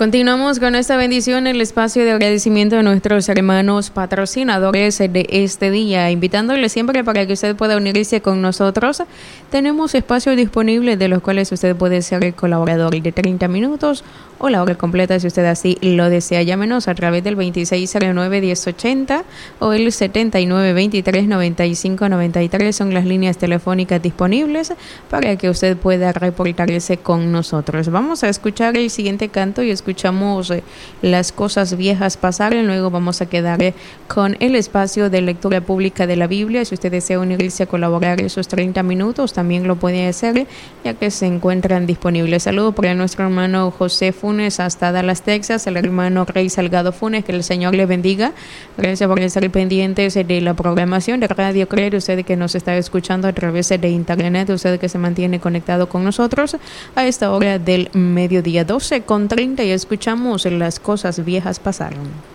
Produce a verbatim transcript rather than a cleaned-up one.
Continuamos con esta bendición, el espacio de agradecimiento de nuestros hermanos patrocinadores de este día, invitándoles siempre para que usted pueda unirse con nosotros. Tenemos espacios disponibles de los cuales usted puede ser colaborador de treinta minutos o la hora completa si usted así lo desea. Llámenos a través del veintiséis cero nueve, diez ochenta o el setenta y nueve veintitrés, noventa y cinco noventa y tres. Son las líneas telefónicas disponibles para que usted pueda reportarse con nosotros. Vamos a escuchar el siguiente canto y escuchamos eh, Las cosas viejas pasaron. Luego vamos a quedar eh, con el espacio de lectura pública de la Biblia. Si usted desea unirse a colaborar esos treinta minutos, también lo puede hacer, ya que se encuentran disponibles. Saludos para nuestro hermano José Funes hasta Dallas, Texas, el hermano Rey Salgado Funes, que el Señor le bendiga. Gracias por estar pendientes de la programación de Radio Creer, usted que nos está escuchando a través de internet, usted que se mantiene conectado con nosotros a esta hora del mediodía, doce con treinta, y escuchamos Las cosas viejas pasaron.